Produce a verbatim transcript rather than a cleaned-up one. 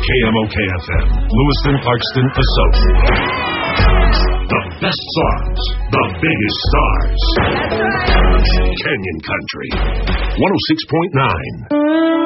K M O K F M, Lewiston, Clarkston, Asoka. The best songs, the biggest stars. Canyon Country, one oh six point nine.